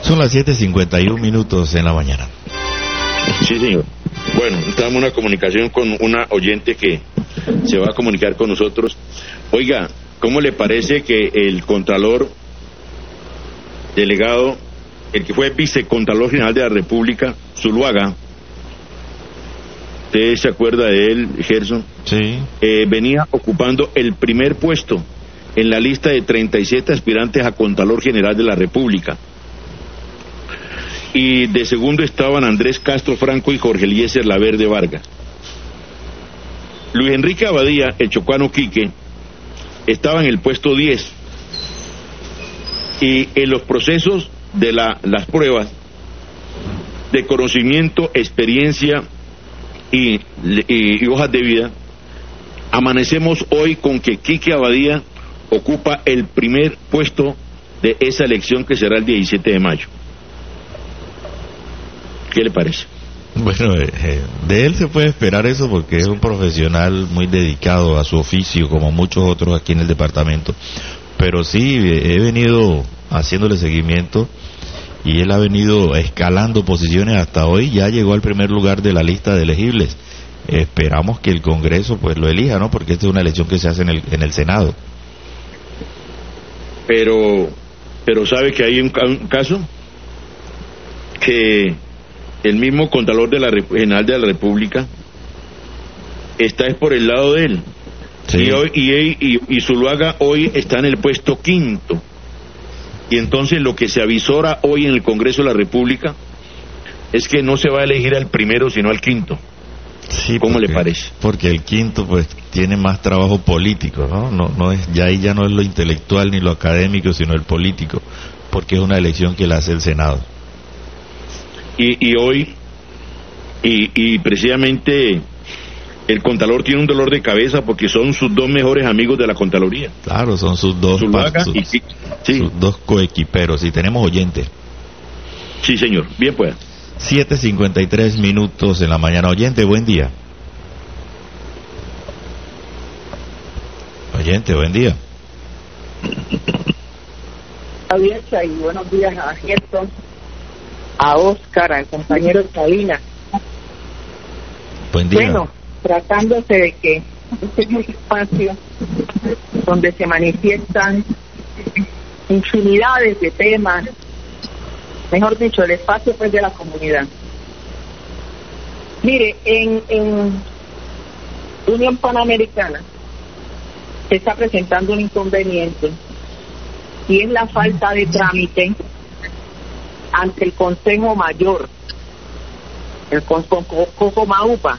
Son las 7:51 en la mañana. Sí, señor. Bueno, estamos en una comunicación con una oyente que se va a comunicar con nosotros. Oiga, ¿cómo le parece que el contralor delegado, el que fue vicecontralor general de la República, Zuluaga, usted se acuerda de él, Gerson? Sí. Venía ocupando el primer puesto en la lista de 37 aspirantes a Contralor General de la República? Y de segundo estaban Andrés Castro Franco y Jorge Eliezer Laverde Vargas. Luis Enrique Abadía, el chocuano Quique, estaba en el puesto 10. Y en los procesos de las pruebas de conocimiento, experiencia y hojas de vida, amanecemos hoy con que Quique Abadía ocupa el primer puesto de esa elección que será el 17 de mayo. ¿Qué le parece? Bueno, de él se puede esperar eso porque es un profesional muy dedicado a su oficio, como muchos otros aquí en el departamento. Pero sí, he venido haciéndole seguimiento y él ha venido escalando posiciones hasta hoy. Ya llegó al primer lugar de la lista de elegibles. Esperamos que el Congreso pues lo elija, ¿no? Porque esta es una elección que se hace en el Senado. Pero ¿sabe que hay un caso? Que el mismo Contralor General de la República está es por el lado de él. Sí. Y Zuluaga hoy está en el puesto 5. Y entonces lo que se avisora hoy en el Congreso de la República es que no se va a elegir al primero sino al 5. Sí, ¿Cómo le parece? Porque el 5 pues tiene más trabajo político, ¿no? No es, ya ahí ya no es lo intelectual ni lo académico, sino el político, porque es una elección que la hace el Senado. Y hoy, precisamente, el Contralor tiene un dolor de cabeza porque son sus dos mejores amigos de la Contraloría. Claro, son sus dos sus dos coequiperos, y tenemos oyentes. Sí, señor, bien pues. 7:53 en la mañana. Oyente, buen día. Oyente, buen día. Y buenos días a Gerson, a Oscar, al compañero Sabina. Buen día. Bueno, tratándose de que este es un espacio donde se manifiestan infinidades de temas, mejor dicho, el espacio pues de la comunidad. Mire, en Unión Panamericana se está presentando un inconveniente y es la falta de trámite ante el Consejo Mayor, el Cocomaupa.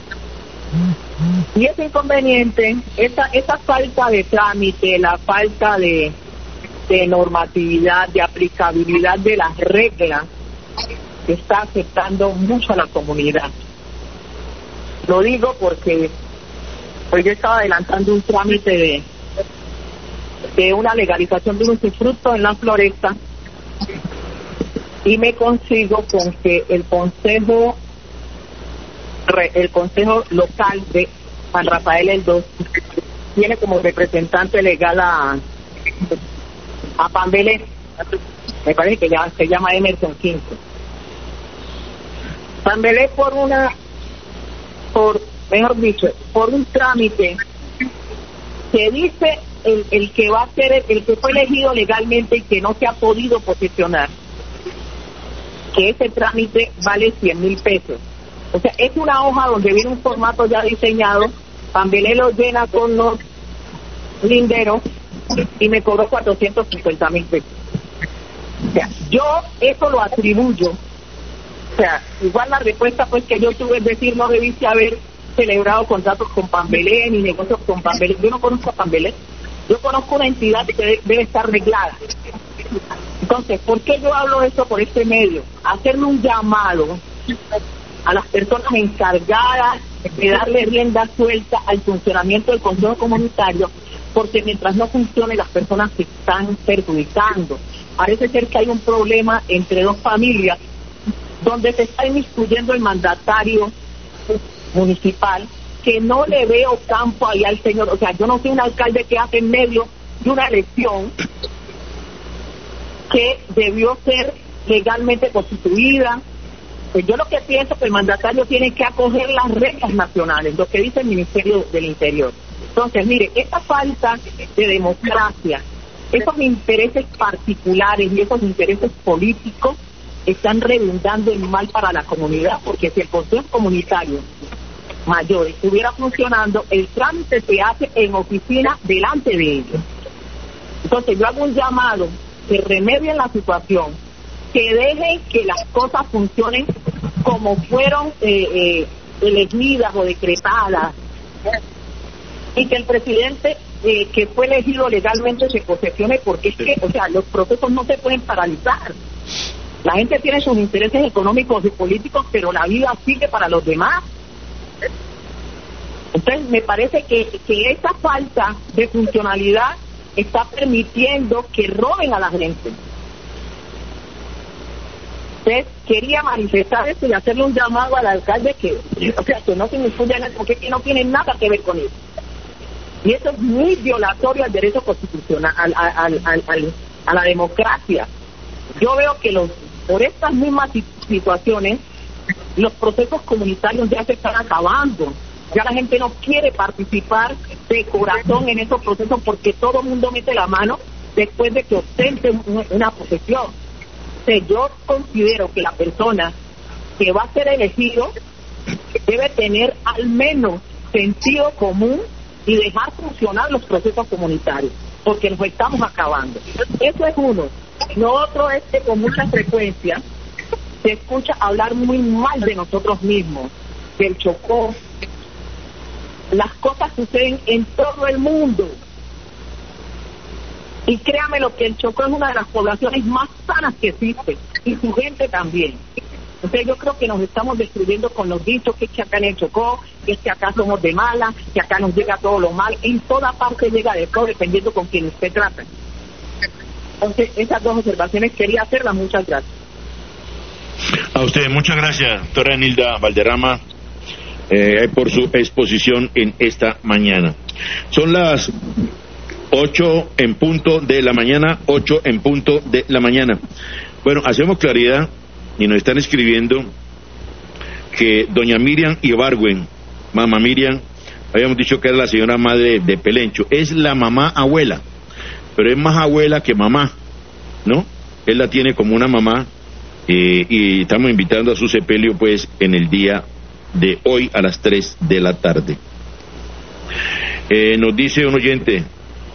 Y ese inconveniente, esa falta de trámite, la falta de normatividad, de aplicabilidad de las reglas, está afectando mucho a la comunidad. Lo digo porque pues yo estaba adelantando un trámite de una legalización de un usufructo en la floresta y me consigo con que el consejo local de San Rafael el 2 tiene como representante legal a Pambelé, me parece que ya se llama Emerson Quinto. Pambelé por un trámite que dice el que va a ser el que fue elegido legalmente y que no se ha podido posesionar, que ese trámite vale 100,000 pesos. O sea, es una hoja donde viene un formato ya diseñado. Pambelé lo llena con los linderos y me cobró 450,000 pesos. O sea, yo eso lo atribuyo. O sea, igual la respuesta pues que yo tuve es decir, no debiste haber celebrado contratos con Pambelé ni negocios con Pambelé. Yo no conozco a Pambelé, yo conozco una entidad que debe estar reglada. Entonces, ¿por qué yo hablo eso por este medio? Hacerle un llamado a las personas encargadas de darle rienda suelta al funcionamiento del Consejo Comunitario, porque mientras no funcione las personas se están perjudicando. Parece ser que hay un problema entre dos familias donde se está inmiscuyendo el mandatario municipal, que no le veo campo ahí al señor. O sea, yo no soy un alcalde que hace en medio de una elección que debió ser legalmente constituida. Pues yo lo que pienso que el mandatario tiene que acoger las reglas nacionales, lo que dice el Ministerio del Interior. Entonces, mire, esta falta de democracia, esos intereses particulares y esos intereses políticos están redundando en mal para la comunidad, porque si el Consejo Comunitario Mayor estuviera funcionando, el trámite se hace en oficina delante de ellos. Entonces yo hago un llamado que remedien la situación, que dejen que las cosas funcionen como fueron elegidas o decretadas, y que el presidente que fue elegido legalmente se posesione, porque es que, o sea, los procesos no se pueden paralizar. La gente tiene sus intereses económicos y políticos, pero la vida sigue para los demás. Entonces me parece que esta falta de funcionalidad está permitiendo que roben a la gente. Entonces quería manifestar esto y hacerle un llamado al alcalde que, o sea, que no se influya en eso, porque no tiene nada que ver con eso. Y eso es muy violatorio al derecho constitucional, a la democracia. Yo veo que por estas mismas situaciones, los procesos comunitarios ya se están acabando. Ya la gente no quiere participar de corazón en esos procesos, porque todo el mundo mete la mano después de que ostente una posesión. O sea, yo considero que la persona que va a ser elegido debe tener al menos sentido común y dejar funcionar los procesos comunitarios, porque nos estamos acabando. Eso es uno. Lo otro es que con mucha frecuencia se escucha hablar muy mal de nosotros mismos, del Chocó. Las cosas suceden en todo el mundo. Y créame lo que el Chocó es una de las poblaciones más sanas que existe, y su gente también. Entonces yo creo que nos estamos destruyendo con los dichos que es que acá en el Chocó, que es que acá somos de mala, que acá nos llega todo lo mal. En toda parte llega de todo, dependiendo con quién usted trata. Entonces esas dos observaciones quería hacerlas. Muchas gracias. A usted, muchas gracias, doctora Enilda Valderrama, por su exposición en esta mañana. Son las 8 en punto de la mañana, 8 en punto de la mañana. Bueno, hacemos claridad y nos están escribiendo que doña Miriam Ibargüen, mamá Miriam, habíamos dicho que era la señora madre de Pelencho, es la mamá abuela, pero es más abuela que mamá, ¿no? Él la tiene como una mamá, y estamos invitando a su sepelio pues en el día de hoy a las 3 de la tarde. Nos dice un oyente: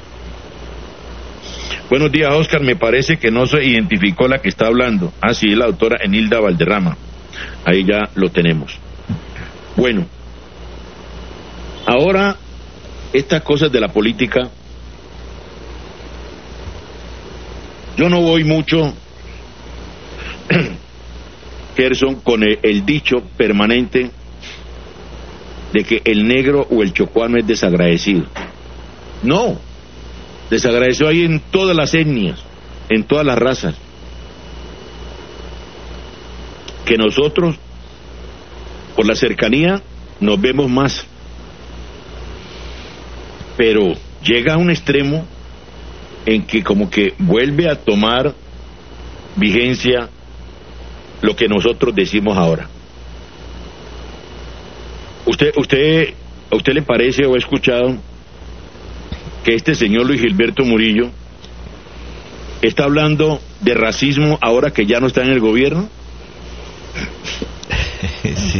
buenos días, Oscar, me parece que no se identificó la que está hablando. Ah, sí, la doctora Enilda Valderrama. Ahí ya lo tenemos. Bueno, ahora estas cosas de la política, yo no voy mucho, Gerson, con el dicho permanente de que el negro o el chocuano es desagradecido. No, desagradecido hay en todas las etnias, en todas las razas. Que nosotros, por la cercanía, nos vemos más. Pero llega a un extremo en que como que vuelve a tomar vigencia lo que nosotros decimos ahora. ¿A usted le parece o ha escuchado que este señor Luis Gilberto Murillo está hablando de racismo ahora que ya no está en el gobierno? Sí,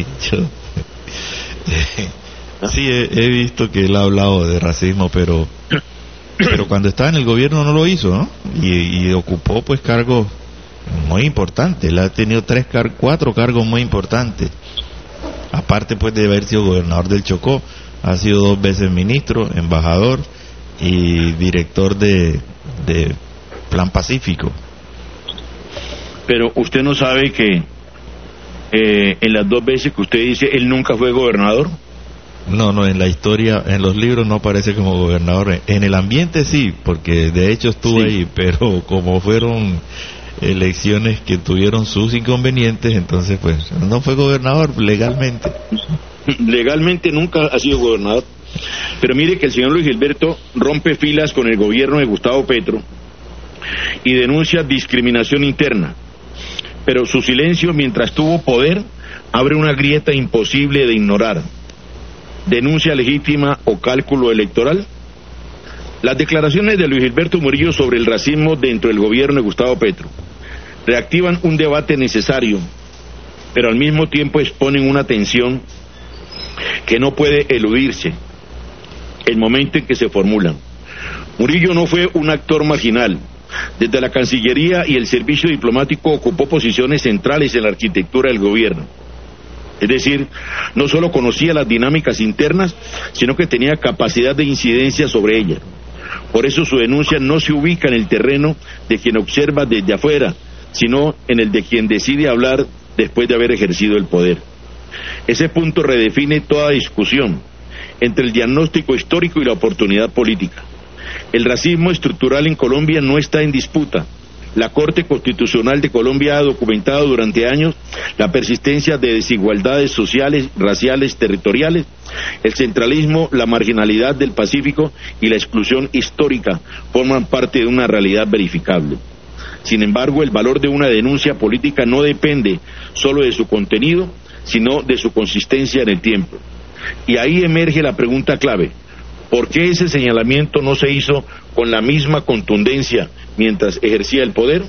sí, he visto que él ha hablado de racismo, pero cuando estaba en el gobierno no lo hizo, ¿no? Y ocupó pues cargos muy importantes. Él ha tenido 4 cargos muy importantes. Aparte pues de haber sido gobernador del Chocó, ha sido 2 veces ministro, embajador y director de Plan Pacífico. Pero usted no sabe que en las 2 veces que usted dice, él nunca fue gobernador. No, en la historia, en los libros no aparece como gobernador. En el ambiente sí, porque de hecho estuve ahí, pero como fueron elecciones que tuvieron sus inconvenientes, entonces pues no fue gobernador legalmente. Legalmente nunca ha sido gobernador. Pero mire que el señor Luis Gilberto rompe filas con el gobierno de Gustavo Petro y denuncia discriminación interna. pero su silencio mientras tuvo poder abre una grieta imposible de ignorar. ¿Denuncia legítima o cálculo electoral? Las declaraciones de Luis Gilberto Murillo sobre el racismo dentro del gobierno de Gustavo Petro reactivan un debate necesario, pero al mismo tiempo exponen una tensión que no puede eludirse el momento en que se formulan. Murillo no fue un actor marginal. Desde la Cancillería y el servicio diplomático ocupó posiciones centrales en la arquitectura del gobierno. Es decir, no solo conocía las dinámicas internas, sino que tenía capacidad de incidencia sobre ellas. Por eso su denuncia no se ubica en el terreno de quien observa desde afuera, sino en el de quien decide hablar después de haber ejercido el poder. Ese punto redefine toda discusión entre el diagnóstico histórico y la oportunidad política. El racismo estructural en Colombia no está en disputa. La Corte Constitucional de Colombia ha documentado durante años la persistencia de desigualdades sociales, raciales, territoriales, el centralismo, la marginalidad del Pacífico y la exclusión histórica forman parte de una realidad verificable. Sin embargo, el valor de una denuncia política no depende solo de su contenido, sino de su consistencia en el tiempo. Y ahí emerge la pregunta clave: ¿por qué ese señalamiento no se hizo con la misma contundencia mientras ejercía el poder?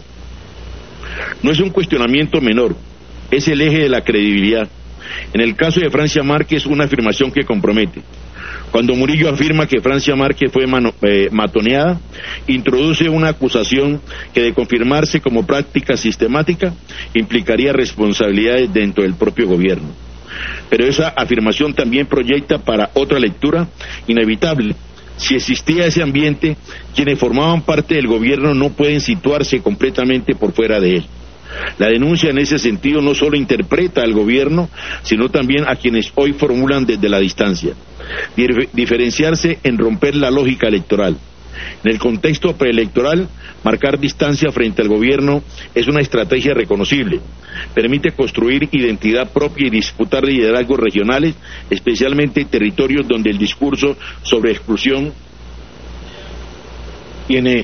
No es un cuestionamiento menor, es el eje de la credibilidad. En el caso de Francia Márquez, una afirmación que compromete. Cuando Murillo afirma que Francia Márquez fue matoneada, introduce una acusación que, de confirmarse como práctica sistemática, implicaría responsabilidades dentro del propio gobierno. Pero esa afirmación también proyecta para otra lectura inevitable. Si existía ese ambiente, quienes formaban parte del gobierno no pueden situarse completamente por fuera de él. La denuncia en ese sentido no solo interpreta al gobierno, sino también a quienes hoy formulan desde la distancia. Diferenciarse en romper la lógica electoral. En el contexto preelectoral, marcar distancia frente al gobierno es una estrategia reconocible. Permite construir identidad propia y disputar liderazgos regionales, especialmente en territorios donde el discurso sobre exclusión tiene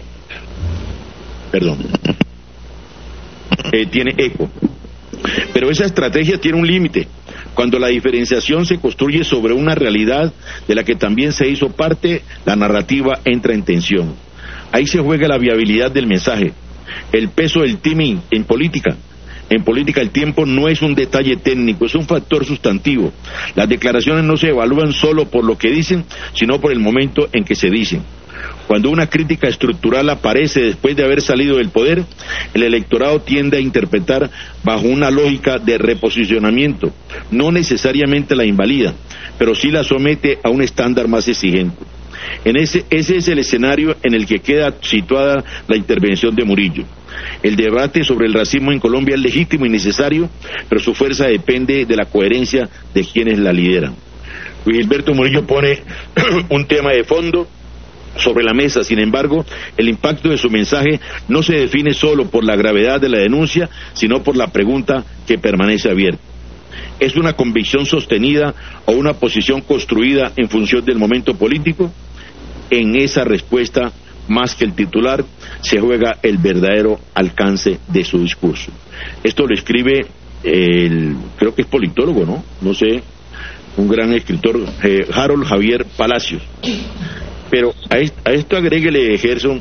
eco. Pero esa estrategia tiene un límite. Cuando la diferenciación se construye sobre una realidad de la que también se hizo parte, la narrativa entra en tensión. Ahí se juega la viabilidad del mensaje, el peso del timing en política. En política el tiempo no es un detalle técnico, es un factor sustantivo. Las declaraciones no se evalúan solo por lo que dicen, sino por el momento en que se dicen. Cuando una crítica estructural aparece después de haber salido del poder, el electorado tiende a interpretar bajo una lógica de reposicionamiento. No necesariamente la invalida, pero sí la somete a un estándar más exigente. Ese es el escenario en el que queda situada la intervención de Murillo. El debate sobre el racismo en Colombia es legítimo y necesario, pero su fuerza depende de la coherencia de quienes la lideran. Luis Gilberto Murillo pone un tema de fondo sobre la mesa. Sin embargo, el impacto de su mensaje no se define solo por la gravedad de la denuncia, sino por la pregunta que permanece abierta. ¿Es una convicción sostenida o una posición construida en función del momento político? En esa respuesta, más que el titular, se juega el verdadero alcance de su discurso. Esto lo escribe creo que es politólogo, no sé, un gran escritor, Harold Javier Palacios. Pero a esto agréguele, Gerson,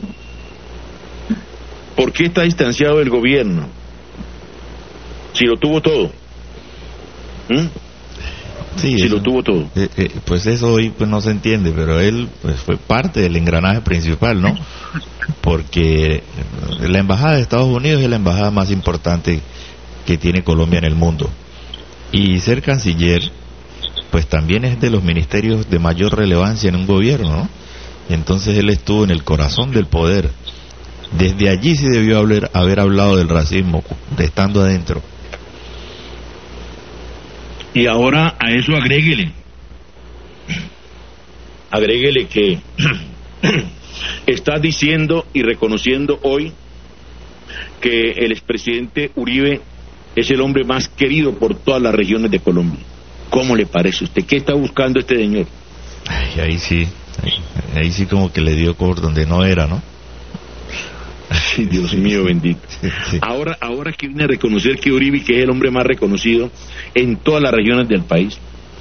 ¿por qué está distanciado del gobierno? Si lo tuvo todo. Sí, si lo tuvo todo. Pues eso hoy pues no se entiende, pero él pues fue parte del engranaje principal, ¿no? Porque la embajada de Estados Unidos es la embajada más importante que tiene Colombia en el mundo. Y ser canciller, pues también es de los ministerios de mayor relevancia en un gobierno, ¿no? Entonces él estuvo en el corazón del poder. Desde allí sí debió haber hablado del racismo, estando adentro. Y ahora a eso agréguele que está diciendo y reconociendo hoy que el expresidente Uribe es el hombre más querido por todas las regiones de Colombia. ¿Cómo le parece a usted? ¿Qué está buscando este señor? Ahí sí como que le dio por donde no era, ¿no? Sí, Dios mío bendito. Sí. Ahora que viene a reconocer que Uribe, que es el hombre más reconocido en todas las regiones del país.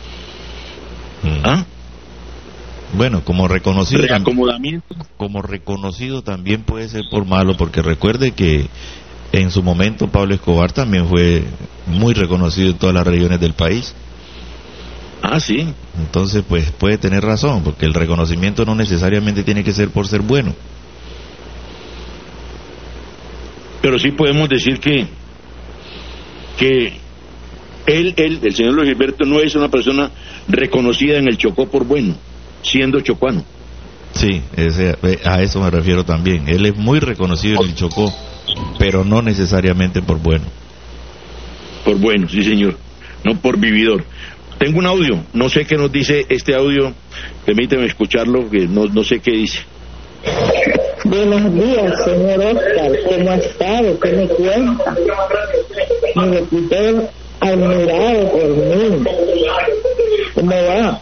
¿Ah? Bueno, como reconocido, Reacomodamiento. como reconocido también puede ser por malo, porque recuerde que en su momento Pablo Escobar también fue muy reconocido en todas las regiones del país. Ah, sí. Entonces, pues puede tener razón, porque el reconocimiento no necesariamente tiene que ser por ser bueno. Pero sí podemos decir que el señor Luis Gilberto no es una persona reconocida en el Chocó por bueno, siendo chocuano. Sí, a eso me refiero también. Él es muy reconocido en el Chocó, pero no necesariamente por bueno. Por bueno, sí señor, no por vividor. Tengo un audio, no sé qué nos dice este audio, permíteme escucharlo, que no sé qué dice. Buenos días, señor Oscar, ¿cómo ha estado? ¿Qué me cuenta? Mi locutor admirado por mí. ¿Cómo va?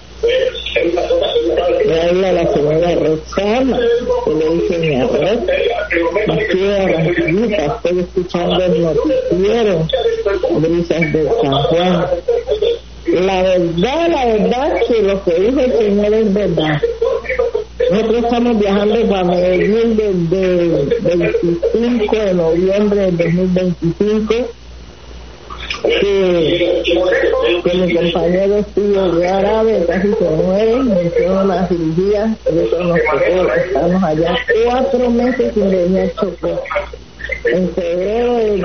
Me habla la señora Roxana, que le dice mi arroz. Aquí de Barranquilla, estoy escuchando el noticiero, Brisas de San Juan. La verdad, que lo que dice el señor es verdad. Nosotros estamos viajando para Medellín desde el 25 de noviembre del 2025, que mi compañero estuvo grave, casi se muere, me hicieron una cirugía, eso nos tocó, estamos allá 4 meses sin venir a Chocó. En febrero del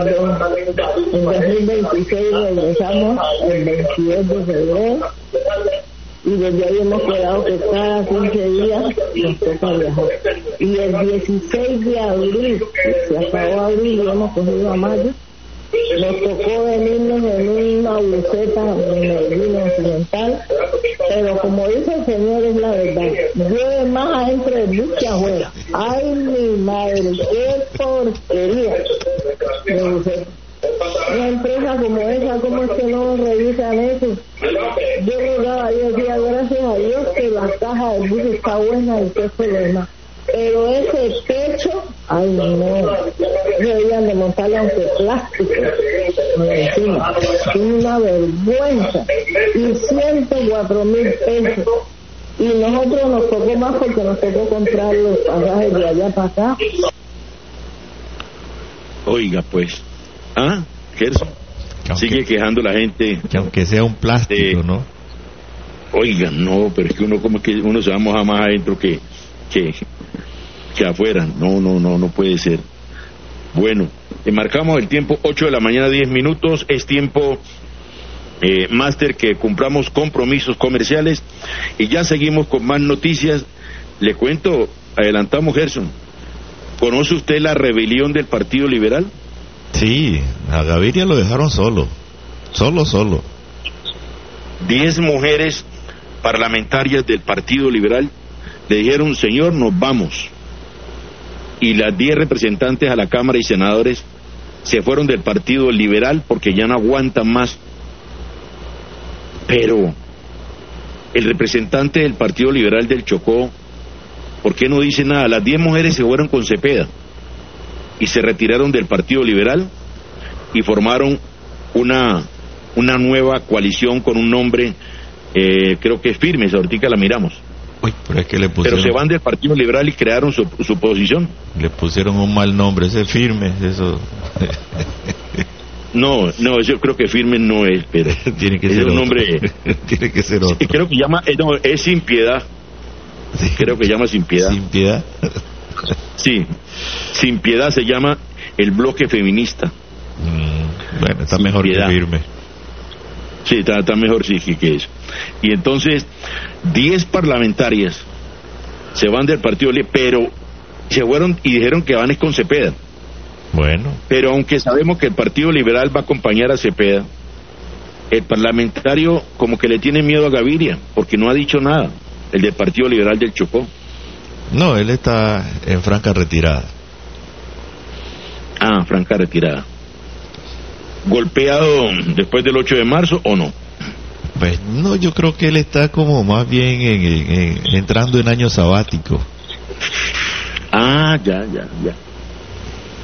2026 regresamos el 22 de febrero y desde ahí hemos quedado que cada 15 días nos toca viajar. Y el 16 de abril, se acabó abril y hemos cogido a mayo, nos tocó venirnos en una buseta de Medellín Occidental, pero como dice el señor es la verdad, llueve más adentro del bus que afuera. Ay mi madre, qué porquería de buseta. Una empresa como esa, ¿cómo es que no revisan eso? Yo rogaba, yo decía, gracias a Dios que la caja del bus está buena y todo lo demás. Pero ese techo, ay no, debían de montarle aunque plástico encima. Es una vergüenza. Y 104,000 pesos. Y nosotros nos tocó más porque nos tocó comprar los pasajes de allá para acá. Oiga, pues. ¿Ah? Gerson. Sigue quejando la gente. Que aunque sea un plástico, ¿no? Oiga, no, pero es que uno como que uno se va a mojar más adentro que afuera. No puede ser. Bueno, marcamos el tiempo 8 de la mañana 10 minutos. Es tiempo máster que cumplamos compromisos comerciales y ya seguimos con más noticias. Le cuento, adelantamos, Gerson. ¿Conoce usted la rebelión del Partido Liberal? Sí, a Gaviria lo dejaron solo. 10 mujeres parlamentarias del Partido Liberal le dijeron, señor, nos vamos. Y las 10 representantes a la Cámara y senadores se fueron del Partido Liberal porque ya no aguantan más. Pero el representante del Partido Liberal del Chocó, ¿por qué no dice nada? Las 10 mujeres se fueron con Cepeda y se retiraron del Partido Liberal y formaron una nueva coalición con un nombre, creo que es Firmes, ahorita la miramos. Uy, pero es que le pusieron... Pero se van del Partido Liberal y crearon su posición. Le pusieron un mal nombre, ese Firmes, eso... No, yo creo que Firmes no es, pero tiene que es ser un otro. nombre... Tiene que ser otro. Creo que es Sin Piedad. Sí. Creo que llama Sin Piedad. ¿Sin Piedad? Sí, Sin Piedad se llama el bloque feminista. Bueno, está Sin mejor Piedad. que Firme. Sí, está mejor sí que eso. Y entonces 10 parlamentarias se van del Partido Liberal, pero se fueron y dijeron que van es con Cepeda. Bueno. Pero aunque sabemos que el Partido Liberal va a acompañar a Cepeda, el parlamentario como que le tiene miedo a Gaviria, porque no ha dicho nada, el del Partido Liberal del Chocó. No, él está en franca retirada. Ah, franca retirada. ¿Golpeado después del 8 de marzo o no? Pues no, yo creo que él está como más bien entrando en año sabático. Ah, ya.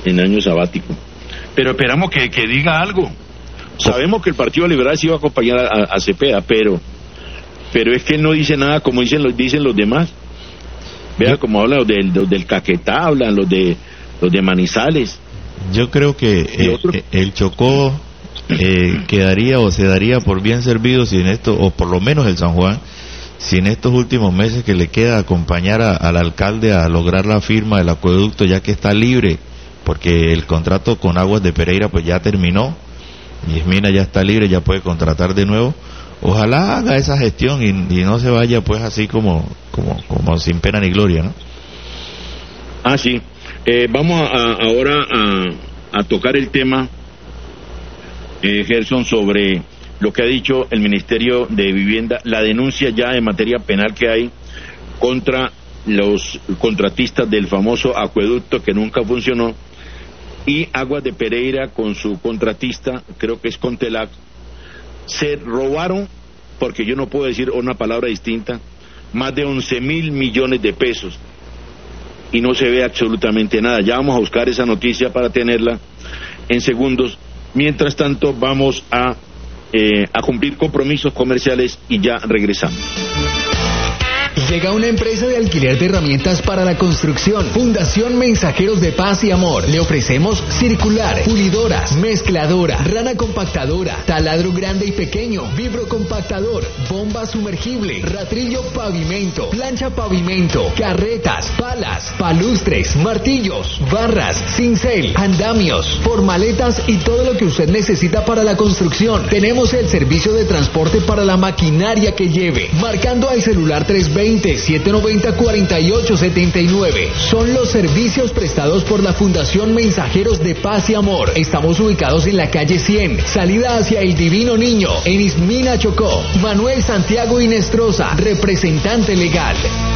en año sabático. Pero esperamos que diga algo. Sabemos que el Partido Liberal sí iba a acompañar a Cepeda, pero es que él no dice nada como dicen los demás. Vea como hablan los del Caquetá, hablan los de Manizales. Yo creo que el Chocó quedaría o se daría por bien servido si en esto, o por lo menos el San Juan, si en estos últimos meses que le queda acompañar al alcalde a lograr la firma del acueducto, ya que está libre, porque el contrato con Aguas de Pereira pues ya terminó, y Esmina ya está libre, ya puede contratar de nuevo. Ojalá haga esa gestión y no se vaya pues así como sin pena ni gloria, ¿no? Ah, sí. Vamos ahora a tocar el tema, Gerson, sobre lo que ha dicho el Ministerio de Vivienda, la denuncia ya en materia penal que hay contra los contratistas del famoso acueducto que nunca funcionó, y Aguas de Pereira con su contratista, creo que es Contelac, se robaron, porque yo no puedo decir una palabra distinta, más de 11.000 millones de pesos, y no se ve absolutamente nada. Ya vamos a buscar esa noticia para tenerla en segundos. Mientras tanto, vamos a cumplir compromisos comerciales y ya regresamos. Llega una empresa de alquiler de herramientas para la construcción, Fundación Mensajeros de Paz y Amor. Le ofrecemos circular, pulidoras, mezcladora, rana compactadora, taladro grande y pequeño, vibrocompactador, bomba sumergible, ratrillo pavimento, plancha pavimento, carretas, palas, palustres, martillos, barras, cincel, andamios, formaletas y todo lo que usted necesita para la construcción. Tenemos el servicio de transporte para la maquinaria que lleve, marcando al celular 320-790-4879. Son los servicios prestados por la Fundación Mensajeros de Paz y Amor. Estamos ubicados en la calle 100, salida hacia el Divino Niño, en Ismina, Chocó. Manuel Santiago Inestrosa, representante legal.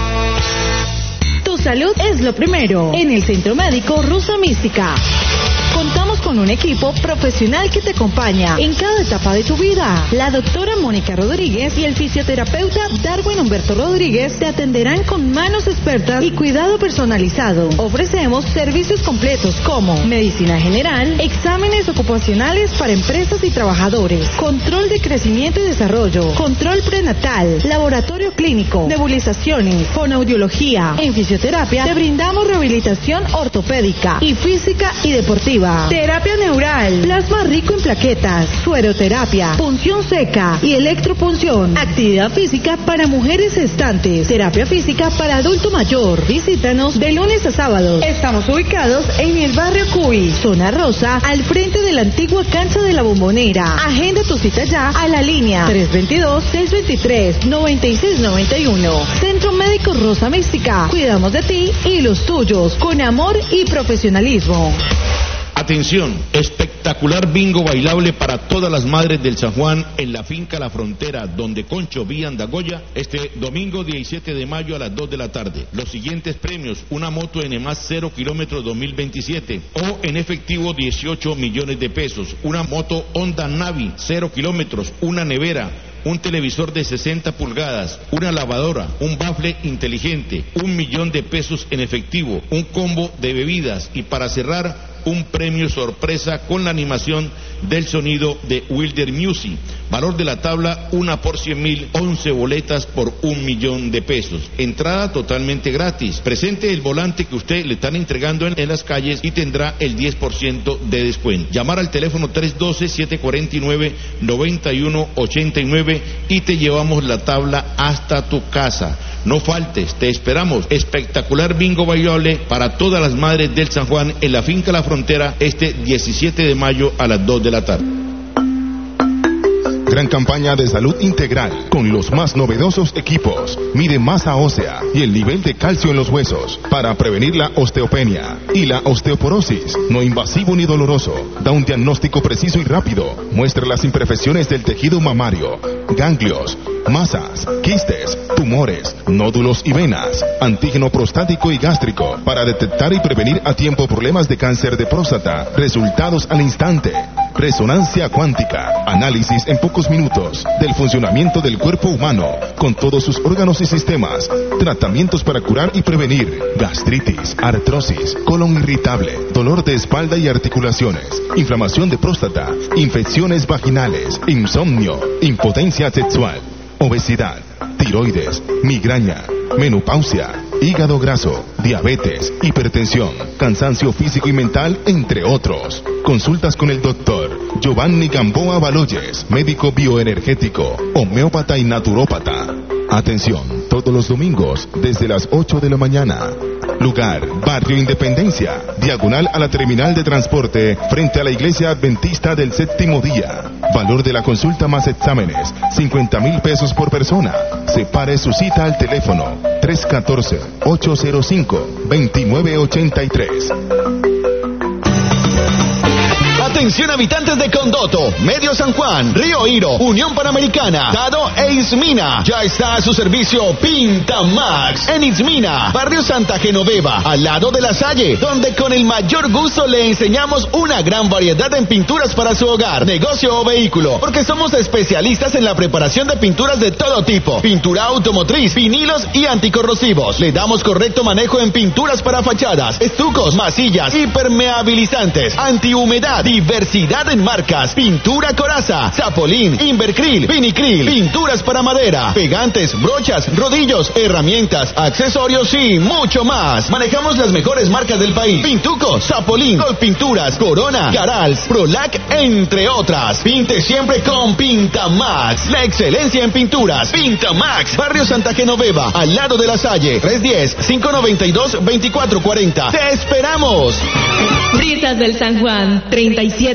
Tu salud es lo primero. En el Centro Médico Rosa Mística contamos con un equipo profesional que te acompaña en cada etapa de tu vida. La doctora Mónica Rodríguez y el fisioterapeuta Darwin Humberto Rodríguez te atenderán con manos expertas y cuidado personalizado. Ofrecemos servicios completos como medicina general, exámenes ocupacionales para empresas y trabajadores, control de crecimiento y desarrollo, control prenatal, laboratorio clínico, nebulizaciones, fonoaudiología. En fisioterapia te brindamos rehabilitación ortopédica y física y deportiva. Terapia neural, plasma rico en plaquetas, sueroterapia, punción seca y electropunción. Actividad física para mujeres gestantes, terapia física para adulto mayor. Visítanos de lunes a sábados. Estamos ubicados en el barrio Cuy, zona rosa, al frente de la antigua cancha de la Bombonera. Agenda tu cita ya a la línea 322-623-9691. Centro Médico Rosa Mística. Cuidamos de ti y los tuyos con amor y profesionalismo. Atención, espectacular bingo bailable para todas las madres del San Juan en la finca La Frontera, donde Concho vía Andagoya, este domingo 17 de mayo a las 2 de la tarde. Los siguientes premios: una moto N+ 0 kilómetros 2027 o en efectivo 18 millones de pesos, una moto Honda Navi 0 kilómetros, una nevera, un televisor de 60 pulgadas, una lavadora, un bafle inteligente, 1 millón de pesos en efectivo, un combo de bebidas y para cerrar un premio sorpresa con la animación del sonido de Wilder Music. Valor de la tabla, 1 por 100.000, 11 boletas por 1 millón de pesos. Entrada totalmente gratis. Presente el volante que usted le están entregando en las calles y tendrá el 10% de descuento. Llamar al teléfono 312-749-9189 y te llevamos la tabla hasta tu casa. No faltes, te esperamos. Espectacular bingo bailable para todas las madres del San Juan en la finca La Frontera este 17 de mayo a las 2 de la tarde. Gran campaña de salud integral con los más novedosos equipos. Mide masa ósea y el nivel de calcio en los huesos para prevenir la osteopenia y la osteoporosis. No invasivo ni doloroso. Da un diagnóstico preciso y rápido. Muestra las imperfecciones del tejido mamario, ganglios, masas, quistes, tumores, nódulos y venas. Antígeno prostático y gástrico para detectar y prevenir a tiempo problemas de cáncer de próstata. Resultados al instante. resonancia cuántica, análisis en pocos minutos del funcionamiento del cuerpo humano con todos sus órganos y sistemas, tratamientos para curar y prevenir gastritis, artrosis, colon irritable, dolor de espalda y articulaciones, inflamación de próstata, infecciones vaginales, insomnio, impotencia sexual, obesidad, tiroides, migraña, menopausia, hígado graso, diabetes, hipertensión, cansancio físico y mental, entre otros. Consultas con el doctor Giovanni Gamboa Baloyes, médico bioenergético, homeópata y naturópata. Atención, todos los domingos desde las 8 de la mañana. Lugar, Barrio Independencia, diagonal a la terminal de transporte, frente a la Iglesia Adventista del Séptimo Día. Valor de la consulta más exámenes, 50,000 pesos por persona. Separe su cita al teléfono 314-805-2983. Atención habitantes de Condoto, Medio San Juan, Río Hiro, Unión Panamericana, Dado e Izmina. Ya está a su servicio Pinta Max en Izmina, Barrio Santa Genoveva, al lado de La Salle, donde con el mayor gusto le enseñamos una gran variedad en pinturas para su hogar, negocio o vehículo, porque somos especialistas en la preparación de pinturas de todo tipo, pintura automotriz, vinilos y anticorrosivos. Le damos correcto manejo en pinturas para fachadas, estucos, masillas, impermeabilizantes, antihumedad, diversidad en marcas, pintura coraza, Zapolín, Invercril, Vinicril, pinturas para madera, pegantes, brochas, rodillos, herramientas, accesorios y mucho más. Manejamos las mejores marcas del país: Pintuco, Zapolín, Gold Pinturas, Corona, Carals, Prolac, entre otras. Pinte siempre con Pinta Max, la excelencia en pinturas. Pinta Max, Barrio Santa Genoveva, al lado de La Salle, 310-592-2440. ¡Te esperamos! Brisas del San Juan, 37